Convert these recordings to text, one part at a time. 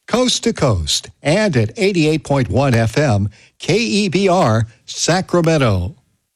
coast to coast, and at 88.1 FM, KEBR, Sacramento.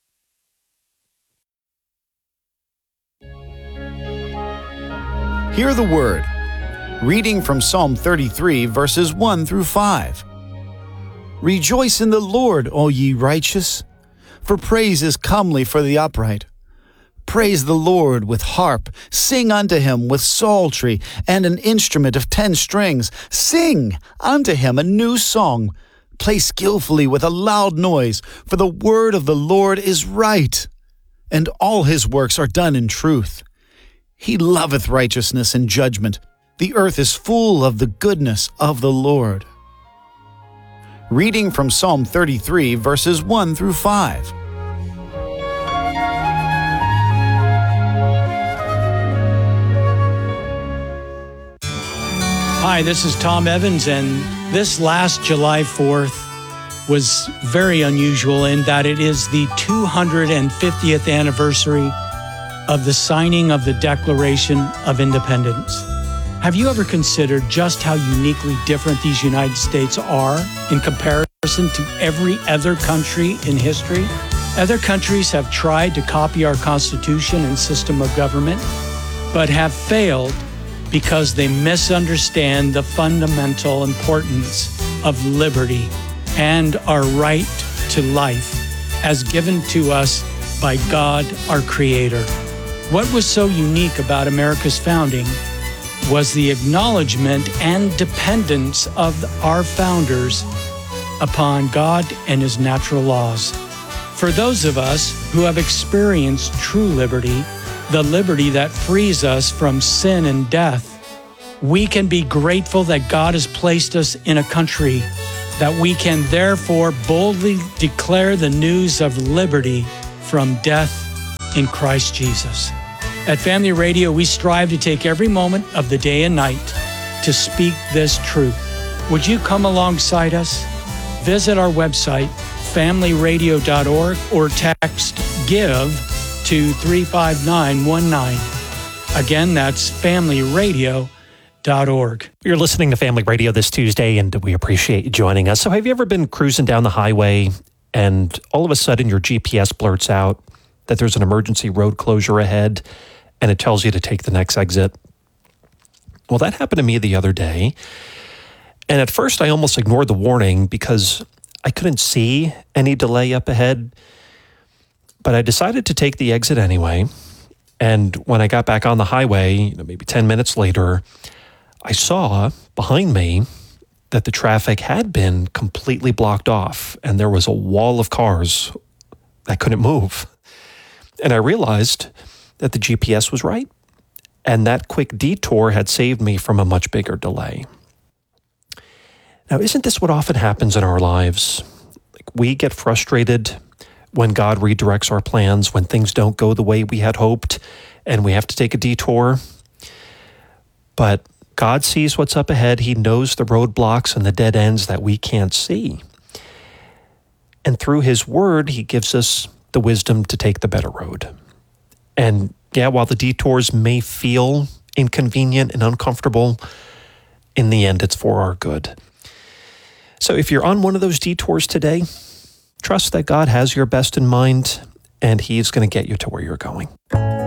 Hear the Word. Reading from Psalm 33, verses 1 through 5. Rejoice in the Lord, all ye righteous, for praise is comely for the upright. Praise the Lord with harp, sing unto him with psaltery, and an instrument of 10 strings. Sing unto him a new song. Play skillfully with a loud noise, for the word of the Lord is right, and all his works are done in truth. He loveth righteousness and judgment. The earth is full of the goodness of the Lord. Reading from Psalm 33, verses 1 through 5. Hi, this is Tom Evans, and this last July 4th was very unusual in that it is the 250th anniversary of the signing of the Declaration of Independence. Have you ever considered just how uniquely different these United States are in comparison to every other country in history? Other countries have tried to copy our Constitution and system of government, but have failed because they misunderstand the fundamental importance of liberty and our right to life as given to us by God, our Creator. What was so unique about America's founding was the acknowledgement and dependence of our founders upon God and His natural laws. For those of us who have experienced true liberty, the liberty that frees us from sin and death, we can be grateful that God has placed us in a country that we can therefore boldly declare the news of liberty from death in Christ Jesus. At Family Radio, we strive to take every moment of the day and night to speak this truth. Would you come alongside us? Visit our website, familyradio.org, or text GIVE to 35919. Again, that's familyradio.org. You're listening to Family Radio this Tuesday, and we appreciate you joining us. So have you ever been cruising down the highway and all of a sudden your GPS blurts out that there's an emergency road closure ahead and it tells you to take the next exit? Well, that happened to me the other day. And at first I almost ignored the warning because I couldn't see any delay up ahead. But I decided to take the exit anyway. And when I got back on the highway, maybe 10 minutes later, I saw behind me that the traffic had been completely blocked off and there was a wall of cars that couldn't move. And I realized that the GPS was right, and that quick detour had saved me from a much bigger delay. Now, isn't this what often happens in our lives? Like, we get frustrated when God redirects our plans, when things don't go the way we had hoped, and we have to take a detour. But God sees what's up ahead. He knows the roadblocks and the dead ends that we can't see. And through His Word, He gives us the wisdom to take the better road. And yeah, while the detours may feel inconvenient and uncomfortable, in the end, it's for our good. So if you're on one of those detours today, trust that God has your best in mind, and He's going to get you to where you're going.